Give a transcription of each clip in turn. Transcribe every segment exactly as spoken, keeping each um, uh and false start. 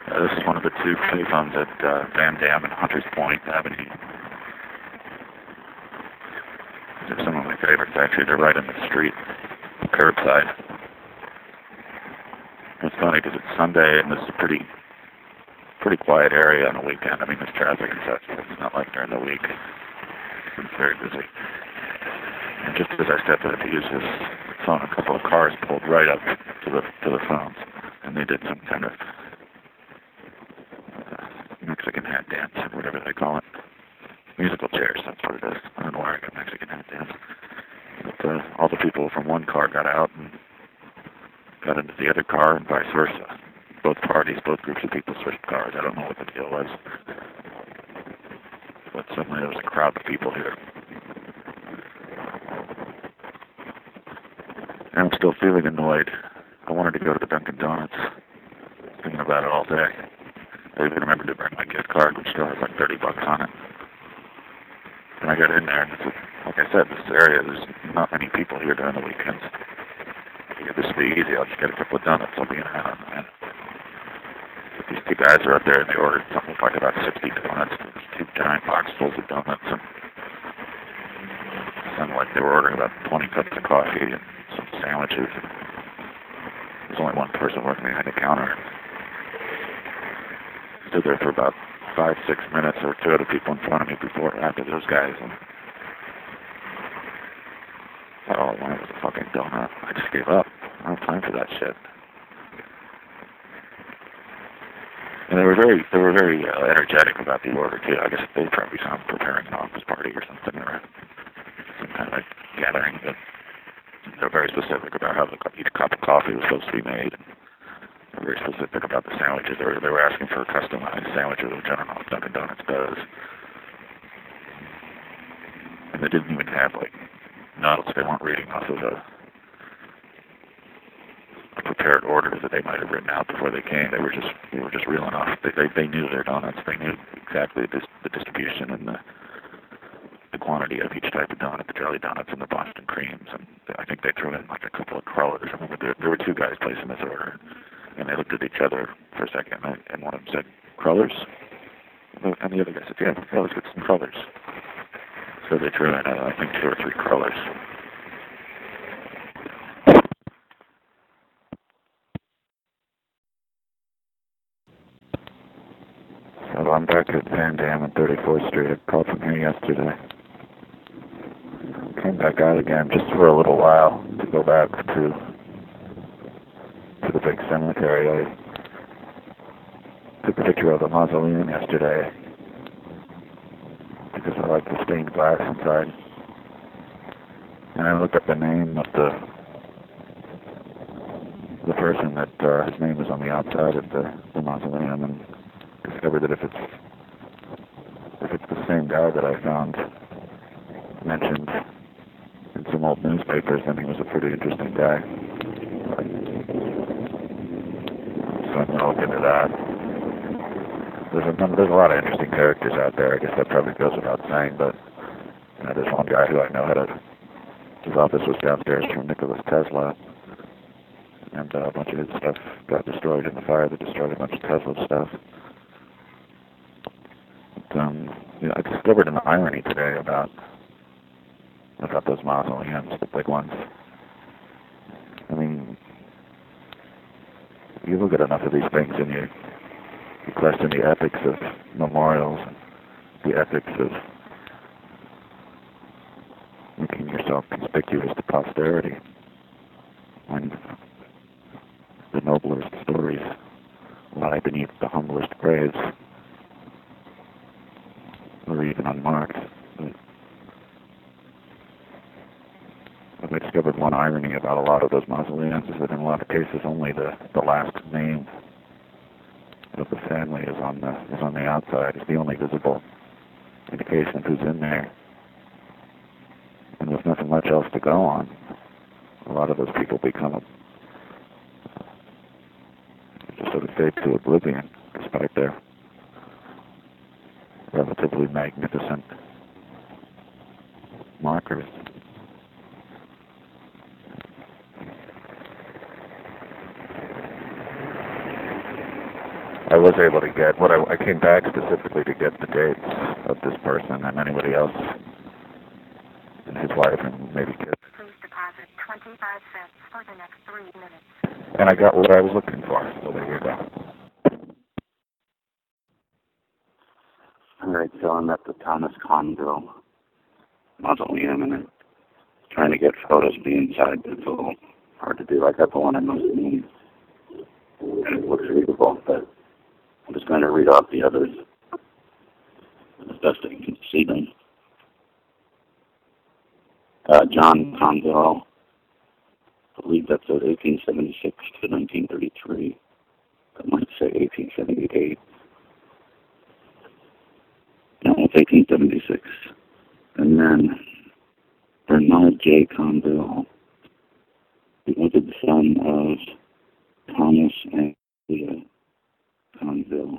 Uh, this is one of the two payphones at uh, Van Dam and Hunters Point Avenue. These are some of my favorites, actually. They're right in the street, curbside. It's funny because it's Sunday and this is a pretty, pretty quiet area on a weekend. I mean, there's traffic and such, but it's not like during the week. It's very busy. And just as I stepped in to use this phone, a couple of cars pulled right up to the to the phones, and they did some kind of uh, Mexican hat dance, or whatever they call it. Musical chairs, that's what it is. I don't know why I got Mexican hat dance. But uh, all the people from one car got out and got into the other car and vice versa. Both parties, both groups of people switched cars. I don't know what the deal was. But suddenly there was a crowd of people here. And I'm still feeling annoyed. I wanted to go to the Dunkin' Donuts. Thinking about it all day. I even remembered to bring my gift card, which still has like thirty bucks on it. And I got in there, and it's, like I said, this area, there's not many people here during the weekends. This will be easy. I'll just get a couple of donuts. I'll be in and out, man. But these two guys are up there, and they ordered something like about sixty donuts. There's two giant boxfuls of donuts, and it sounded like they were ordering about twenty cups of coffee and some sandwiches. There's only one person working behind the counter. I stood there for about five, six minutes. There were two other people in front of me before, after those guys. And all I wanted was a fucking donut. I just gave up. I don't have time for that shit. And they were very, they were very uh, energetic about the order too. I guess they probably sound preparing an office party or something, or some kind of like gathering. But they're very specific about how the, each cup of coffee was supposed to be made. And they're very specific about the sandwiches. They were, they were asking for customized sandwiches, which I don't know if Dunkin' Donuts does. And they didn't even have like notes. They weren't reading off of a, a prepared order that they might have written out before they came. They were just, they were just reeling off. They, they, they knew their donuts. They knew exactly the, the distribution and the, the quantity of each type of donut, the jelly donuts and the Boston creams. And I think they threw in like a couple of crullers. I remember there, there were two guys placing this order, and they looked at each other for a second, and, and one of them said, "Crullers?" And the other guy said, "Yeah, yeah, let's get some crullers." So they threw in, uh, I think, two or three crullers. So I'm back at Van Dam and thirty-fourth Street. I called from here yesterday. Came back out again just for a little while to go back to to the big cemetery. I took a picture of the mausoleum yesterday because I like the stained glass inside. And I looked up the name of the the person that uh, his name was on the outside of the, the mausoleum, and discovered that if it's if it's the same guy that I found mentioned in some old newspapers, then he was a pretty interesting guy. So I'm gonna look into that. There's a number, there's a lot of interesting characters out there. I guess that probably goes without saying, but you know, there's one guy who I know had a his office was downstairs from Nikola Tesla, and uh, a bunch of his stuff got destroyed in the fire that destroyed a bunch of Tesla stuff. But, um, you know, I discovered an irony today about about those mausoleums, the big ones. I mean, you look at enough of these things and you, you question the ethics of memorials, the ethics of making yourself conspicuous to posterity, when the noblest stories lie beneath the humblest graves, or even unmarked. But I discovered one irony about a lot of those mausoleums is that in a lot of cases only the, the last name of the family is on the is on the outside. It's the only visible indication of who's in there. And there's nothing much else to go on. A lot of those people become a, just sort of fade to oblivion, despite their relatively magnificent markers. I was able to get, what I, I came back specifically to get the dates of this person and anybody else, and his wife and maybe kids. Please deposit twenty-five cents for the next three minutes. And I got what I was looking for, so there you go. Alright, so I'm at the Thomas Conville Mausoleum and I'm trying to get photos of the inside. It's a little hard to do. I got the one I most need. And it looks readable, but I'm just going to read off the others as best I can see them. Uh, John Conville, I believe that's at eighteen seventy-six to nineteen thirty-three. I might say eighteen seventy-eight. No, it's eighteen seventy-six. And then Bernard J. Conville, he was the son of Thomas and Leah Conville,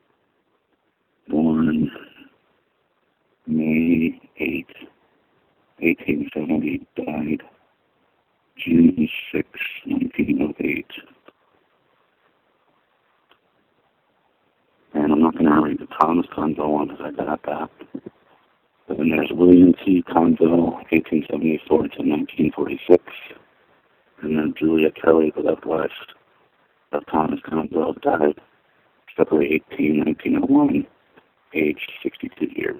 born May eighth, eighteen seventy, died June sixth, nineteen oh eight. And I'm not going to read the Thomas Conville one because I got that. But then there's William T. Conville, eighteen seventy-four to nineteen forty-six. And then Julia Kelly, the left wife of Thomas Conville, died February eighteenth, nineteen oh one, aged sixty-two years.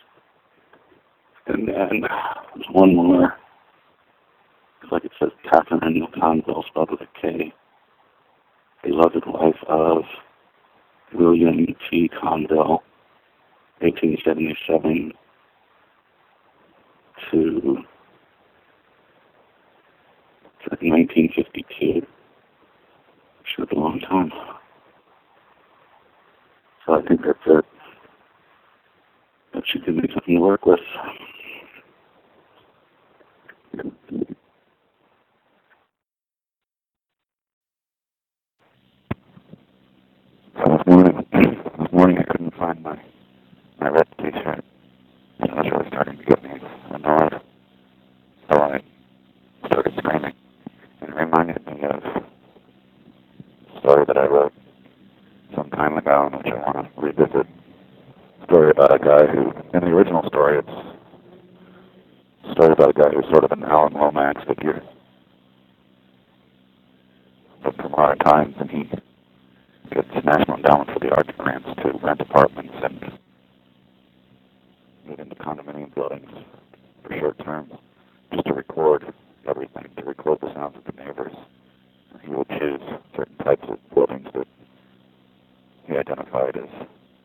And then there's one more. Looks like it says Catherine Neal Conville, spelled with a K. Beloved wife of William T. Conville, eighteen seventy-seven to nineteen fifty-two. Sure, a long time. So I think that's it. That should give me something to work with. So this morning, this morning I couldn't find my my red T-shirt. So I was really starting to get me annoyed. So I started screaming. And it reminded me of a story that I wrote some time ago, in which I want to revisit. A story about a guy who, in the original story, it's a story about a guy who's sort of an Alan Lomax figure. But from our times, and he gets National Endowment for the Arts grants to rent apartments and move into condominium buildings for short term, just to record everything, to record the sounds of the neighbors. He will choose certain types of buildings that he identified as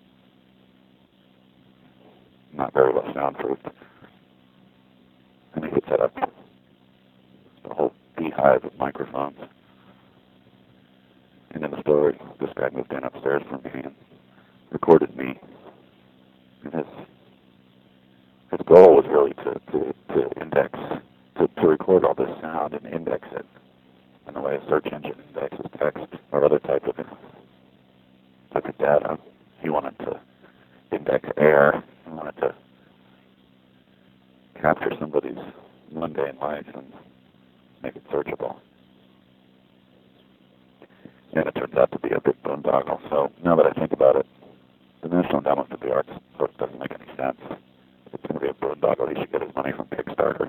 not very well soundproofed. And he would set up a whole beehive of microphones. And in the story, this guy moved in upstairs from me and recorded me. And his his goal was really to, to, to index, to, to record all this sound and index it in the way a search engine indexes text or other type of type of data. He wanted to index air. He wanted to capture somebody's mundane life and make it searchable. And it turns out to be a big boondoggle. So now that I think about it, the National Endowment for the Arts sort of doesn't make any sense. If it's going to be a boondoggle, he should get his money from Kickstarter.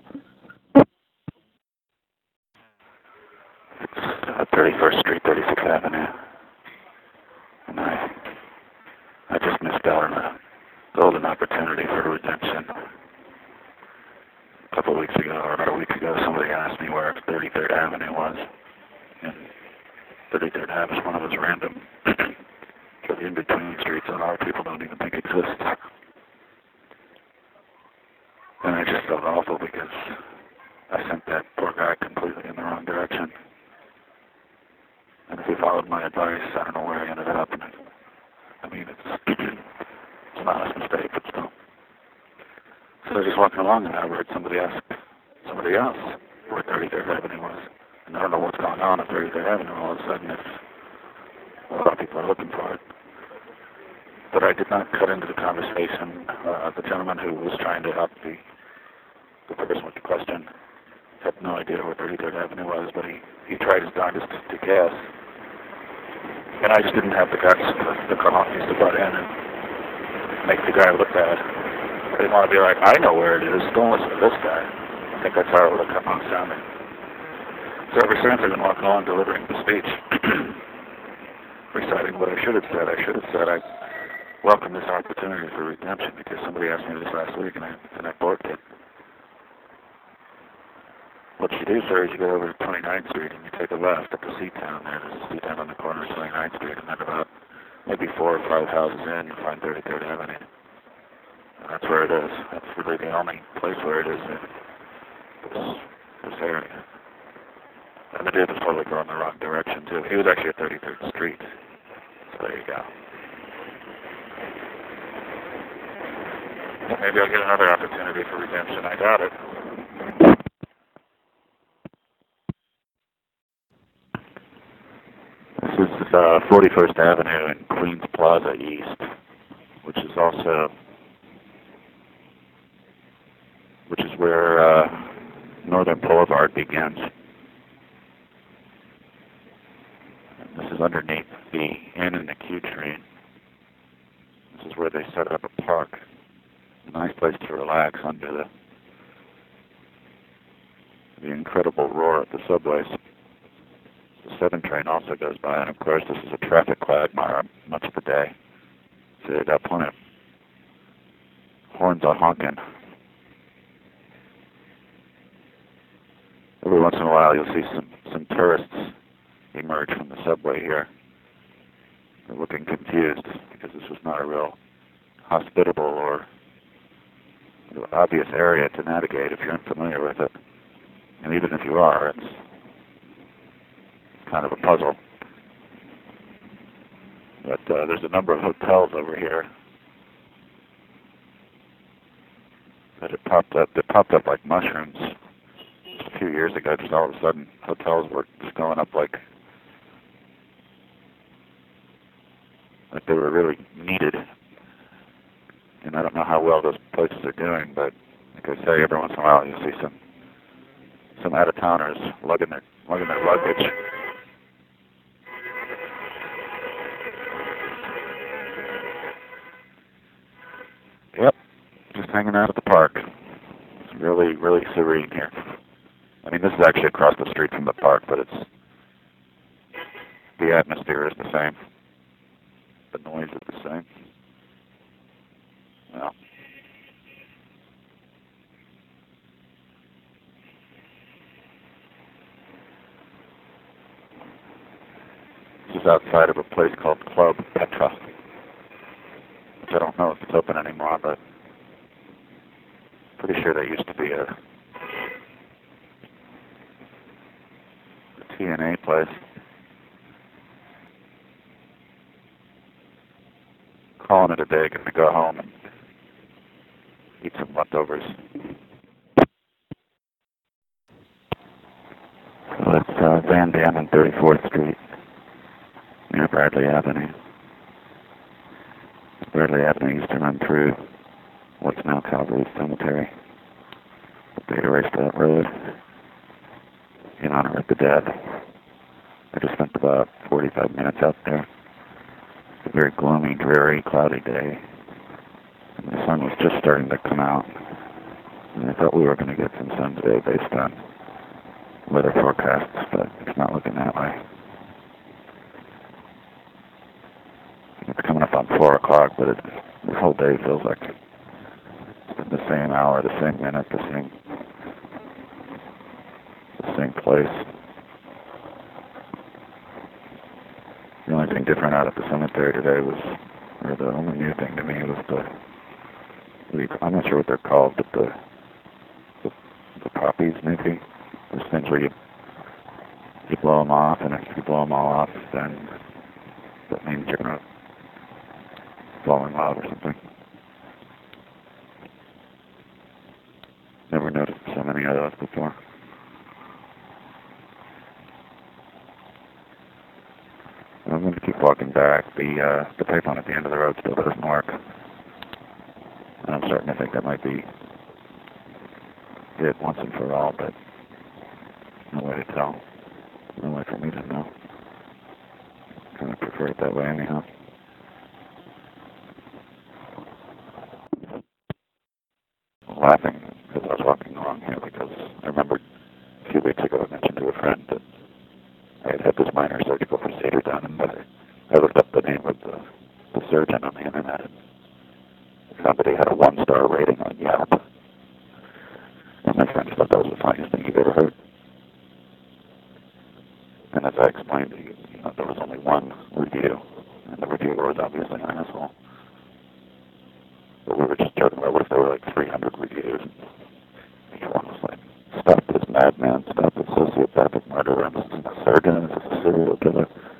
It's uh, thirty-first Street, thirty-sixth Avenue. And I, I just missed out on a golden opportunity for redemption. A couple of weeks ago, or about a week ago, somebody asked me where thirty-third Avenue was. And thirty-third Avenue is one of those random sort of in-between streets that a lot of people don't even think exists. And I just felt awful because I sent that poor guy completely in the wrong direction. And if he followed my advice, I don't know where he ended up. And it, I mean, it's, it's an honest mistake, but still. So I was just walking along and I heard somebody ask somebody else where thirty-third Avenue was. And I don't know what's going on at thirty-third Avenue. All of a sudden, it's, a lot of people are looking for it. But I did not cut into the conversation. Uh, the gentleman who was trying to help the, the person with the question had no idea where thirty-third Avenue was, but he, he tried his darndest to, to guess. And I just didn't have the guts, the, the confidence to butt in and make the guy look bad. I didn't want to be like, I know where it is, don't listen to this guy. I think that's how it would have come out sounding. So ever since I've been walking on delivering the speech, reciting what I should have said. I should have said I welcome this opportunity for redemption because somebody asked me this last week and I, and I borked it. What you do, sir, is you go over to twenty-ninth Street and you take a left at the C-Town there. There's a C-Town on the corner of twenty-ninth Street, and then about maybe four or five houses in, you'll find thirty-third Avenue. And that's where it is. That's really the only place where it is in this, this area. And the dude was totally going the wrong direction, too. He was actually at thirty-third Street. So there you go. Maybe I'll get another opportunity for redemption. I doubt it. This is uh, forty-first Avenue and Queens Plaza East, which is also, which is where uh, Northern Boulevard begins. And this is underneath the N and the Q train. This is where they set up a park. A nice place to relax under the the incredible roar of the subways. The seven train also goes by, and of course this is a traffic quagmire much of the day. So they got plenty of horns a honking. Every once in a while you'll see some, some tourists emerge from the subway here. They're looking confused because this was not a real hospitable or obvious area to navigate if you're unfamiliar with it. And even if you are, it's kind of a puzzle. But uh, there's a number of hotels over here that had popped up. They popped up like mushrooms just a few years ago. Just all of a sudden, hotels were just going up like like they were really needed. And I don't know how well those places are doing, but like I say, every once in a while you see some some out-of-towners lugging their lugging their luggage. Yep, just hanging out at the park. It's really, really serene here. I mean, this is actually across the street from the park, but it's the atmosphere is the same. The noise is the same. Well, this is outside of a place called Club Petra, which I don't know if it's open anymore, but pretty sure there used to be a, a T N A place. Calling it a day, gonna go home and eat some leftovers. So it's uh, Van Dam and thirty-fourth Street near Bradley Avenue. Bradley Avenue used to run through what's now Calvary Cemetery. But they erased that road in honor of the dead. I just spent about forty-five minutes out there. It's a very gloomy, dreary, cloudy day. And the sun was just starting to come out. And I thought we were going to get some sun today based on weather forecasts, but it's not looking that way. It's coming up on four o'clock, but it, this whole day feels like the same hour, the same minute, the same, the same place. The only thing different out at the cemetery today was, or the only new thing to me was the, I'm not sure what they're called, but the, the, the poppies maybe. Those things where you, you blow them off, and if you blow them all off, then that means you're not blowing loud or something. Never noticed so many of those before. I'm going to keep walking back. The uh, the payphone at the end of the road still doesn't work. And I'm starting to think that might be it once and for all, but no way to tell. No way for me to know. kind of prefer it that way anyhow. I'm laughing as I was walking along here because I remember a few weeks ago I mentioned to a friend that I had had this minor surgical procedure done, and I, I looked up the name of the, the surgeon on the internet, and somebody had a one-star rating on Yelp. And my friend thought that was the funniest thing he'd ever heard. And as I explained, you know, there was only one review, and the reviewer was obviously an asshole. But we were just joking about what if there were like three hundred reviews. Each one was like, stop this madman, stop this sociopathic murderer, this is a surgeon, this is a serial killer.